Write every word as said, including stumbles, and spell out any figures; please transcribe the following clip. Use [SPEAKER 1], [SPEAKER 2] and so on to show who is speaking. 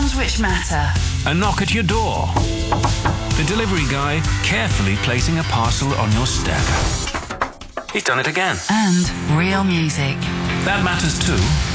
[SPEAKER 1] ones which matter.
[SPEAKER 2] A knock at your door. The delivery guy carefully placing a parcel on your step. He's done it again.
[SPEAKER 1] And real music.
[SPEAKER 2] That matters too.